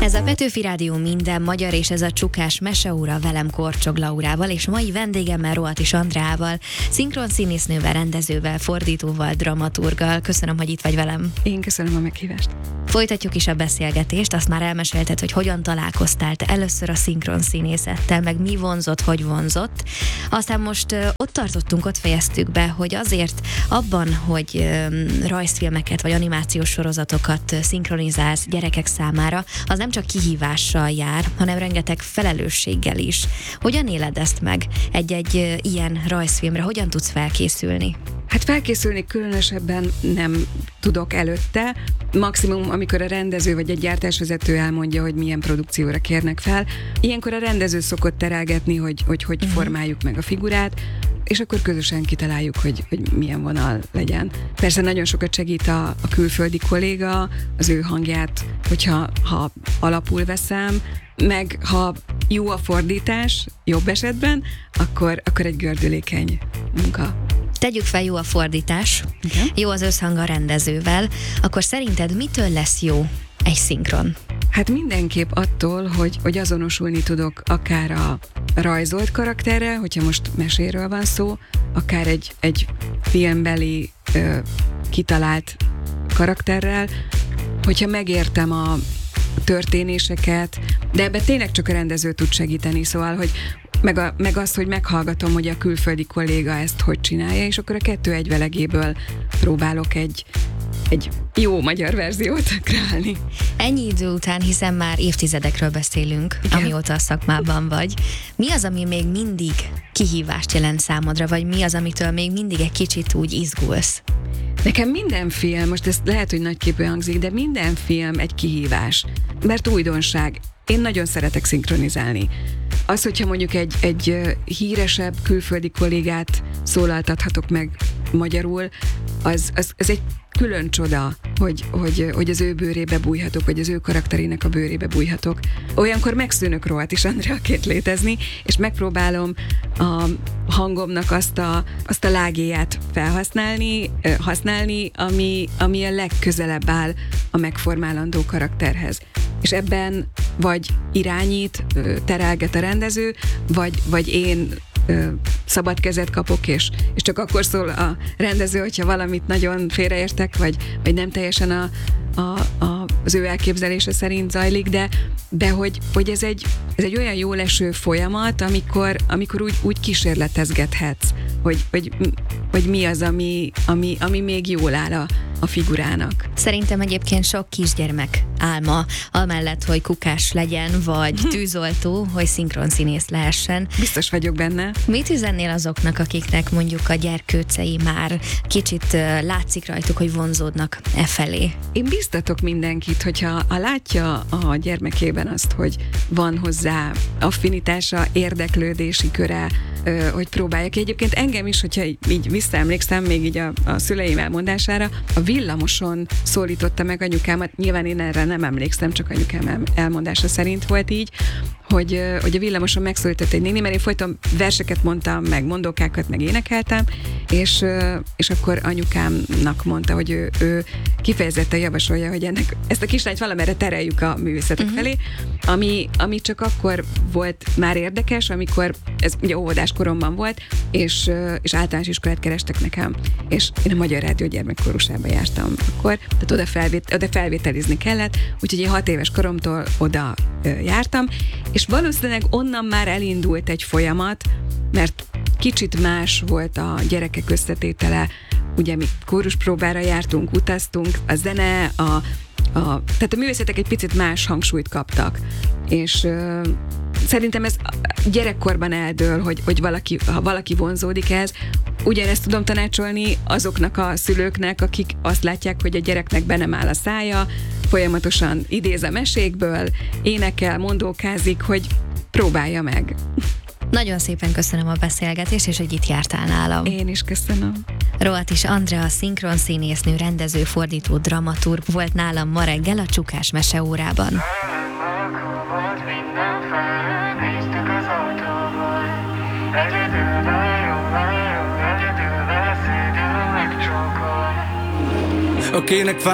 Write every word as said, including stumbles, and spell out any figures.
Ez a Petőfi Rádió minden magyar, és ez a Csukás Meseóra velem Korcsog Laurával, és mai vendégemmel Rohatis Andreával, szinkron színésznővel, rendezővel, fordítóval, dramaturggal. Köszönöm, hogy itt vagy velem. Én köszönöm a meghívást. Folytatjuk is a beszélgetést, azt már elmesélted, hogy hogyan találkoztál te először a szinkron színészettel, meg mi vonzott, hogy vonzott. Aztán most ö, ott tartottunk, ott fejeztük be, hogy azért abban, hogy ö, rajzfilmeket vagy animációs sorozatokat ö, szinkronizálsz gyerekek számára, az nem csak kihívással jár, hanem rengeteg felelősséggel is. Hogyan éled ezt meg egy-egy ö, ilyen rajzfilmre? Hogyan tudsz felkészülni? Hát felkészülni különösebben nem tudok előtte. Maximum, amikor a rendező vagy egy gyártásvezető elmondja, hogy milyen produkcióra kérnek fel. Ilyenkor a rendező szokott terelgetni, hogy hogy, hogy uh-huh. formáljuk meg a figurát, és akkor közösen kitaláljuk, hogy, hogy milyen vonal legyen. Persze nagyon sokat segít a, a külföldi kolléga, az ő hangját, hogyha ha alapul veszem, meg ha jó a fordítás, jobb esetben, akkor, akkor egy gördülékeny munka. Tegyük fel, jó a fordítás, igen. Jó az összhang a rendezővel, akkor szerinted mitől lesz jó egy szinkron? Hát mindenképp attól, hogy, hogy azonosulni tudok akár a rajzolt karakterrel, hogyha most meséről van szó, akár egy, egy filmbeli ö, kitalált karakterrel, hogyha megértem a történéseket, de ebben tényleg csak a rendező tud segíteni, szóval, hogy meg, a, meg az, hogy meghallgatom, hogy a külföldi kolléga ezt hogy csinálja, és akkor a kettő egyvelegéből próbálok egy, egy jó magyar verziót kreálni. Ennyi idő után, hiszen már évtizedekről beszélünk, igen, amióta a szakmában vagy. Mi az, ami még mindig kihívást jelent számodra, vagy mi az, amitől még mindig egy kicsit úgy izgulsz? Nekem minden film, most ez lehet, hogy nagyképű hangzik, de minden film egy kihívás, mert újdonság. Én nagyon szeretek szinkronizálni. Az, hogyha mondjuk egy, egy híresebb külföldi kollégát szólaltathatok meg magyarul, az, az, az egy külön csoda, hogy, hogy, hogy az ő bőrébe bújhatok, vagy az ő karakterének a bőrébe bújhatok. Olyankor megszűnök Rohatis Andreaként létezni, és megpróbálom a hangomnak azt a, azt a lágéját felhasználni, használni, ami, ami a legközelebb áll a megformálandó karakterhez. És ebben vagy irányít, terelget a rendező, vagy, vagy én ö, szabad kezet kapok, és, és csak akkor szól a rendező, hogyha valamit nagyon félreértek, vagy, vagy nem teljesen a, a, a, az ő elképzelése szerint zajlik, de, de hogy, hogy ez, egy, ez egy olyan jól eső folyamat, amikor, amikor úgy, úgy kísérletezgethetsz, hogy, hogy, hogy mi az, ami, ami, ami még jól áll a, a figurának. Szerintem egyébként sok kisgyermek álma, amellett, hogy kukás legyen, vagy tűzoltó, hogy szinkron színész lehessen. Biztos vagyok benne. Mit üzennél azoknak, akiknek mondjuk a gyerkőcei már kicsit uh, látszik rajtuk, hogy vonzódnak e felé? Én biztatok mindenkit, hogyha ha látja a gyermekében azt, hogy van hozzá affinitása, érdeklődési köre, uh, hogy próbálja ki. Egyébként engem is, hogyha így visszaemlékszem még így a, a szüleim elmondására, a villamoson szólította meg anyukámat, nyilván én erre nem emlékszem, csak anyukám elmondása szerint volt így, hogy, hogy a villamoson megszólított egy néni, mert én folyton verseket mondtam, meg mondókákat, meg énekeltem, és, és akkor anyukámnak mondta, hogy ő, ő kifejezetten javasolja, hogy ennek, ezt a kislányt valamerre tereljük a művészetek uh-huh. felé, ami, ami csak akkor volt már érdekes, amikor ez ugye óvodás koromban volt, és, és általános iskolát kerestek nekem, és én a Magyar Rádió gyermekkorusába jártam akkor, tehát oda, felvét, oda felvételizni kellett, úgyhogy én hat éves koromtól oda ö, jártam, és valószínűleg onnan már elindult egy folyamat, mert kicsit más volt a gyerekek összetétele, ugye mi kóruspróbára jártunk, utaztunk, a zene, a, a, tehát a művészetek egy picit más hangsúlyt kaptak, és ö, szerintem ez gyerekkorban eldől, hogy, hogy valaki, ha valaki vonzódik ez, ugyanezt tudom tanácsolni azoknak a szülőknek, akik azt látják, hogy a gyereknek be nem áll a szája, folyamatosan idéz a mesékből, énekel, mondókázik, hogy próbálja meg. Nagyon szépen köszönöm a beszélgetést, és hogy itt jártál nálam. Én is köszönöm. Rohatis Andrea, szinkron színésznő, rendező, fordító, dramaturg volt nálam ma reggel a Csukás Meseórában. Akinek